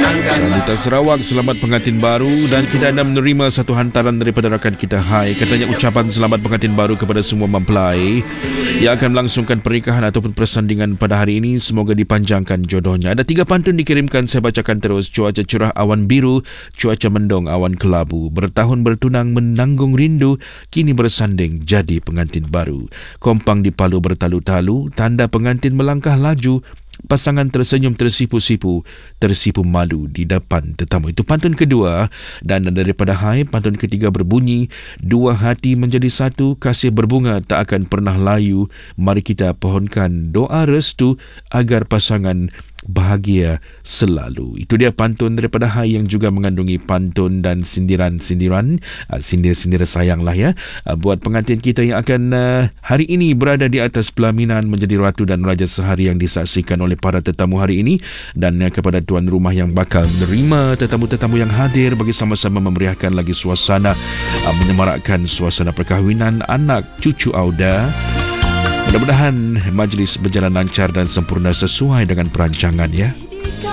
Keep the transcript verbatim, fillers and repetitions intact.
Wanita Sarawak, selamat pengantin baru. Dan kita anda menerima satu hantaran daripada rakan kita Hai. Katanya ucapan selamat pengantin baru kepada semua mempelai yang akan melangsungkan pernikahan ataupun persandingan pada hari ini. Semoga dipanjangkan jodohnya. Ada tiga pantun dikirimkan, saya bacakan terus. Cuaca cerah awan biru, cuaca mendung awan kelabu. Bertahun bertunang menanggung rindu, kini bersanding jadi pengantin baru. Kompang di Palu bertalu-talu, tanda pengantin melangkah laju. Pasangan tersenyum tersipu-sipu, tersipu malu di depan tetamu. Itu pantun kedua. Dan daripada Hai, pantun ketiga berbunyi, dua hati menjadi satu, kasih berbunga tak akan pernah layu. Mari kita pohonkan doa restu agar pasangan bahagia selalu. Itu dia pantun daripada Hai yang juga mengandungi pantun dan sindiran-sindiran, sindir-sindir sayang lah ya, buat pengantin kita yang akan hari ini berada di atas pelaminan menjadi ratu dan raja sehari yang disaksikan oleh para tetamu hari ini. Dan kepada tuan rumah yang bakal menerima tetamu-tetamu yang hadir bagi sama-sama memeriahkan lagi suasana, menyemarakkan suasana perkahwinan anak cucu Auda. Mudah-mudahan majlis berjalan lancar dan sempurna sesuai dengan perancangan ya.